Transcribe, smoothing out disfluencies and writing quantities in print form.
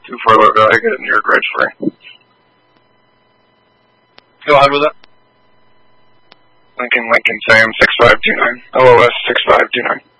2-4 low value, get it near grade free. Go ahead with it. Lincoln, Sam 6529. LOS 6529.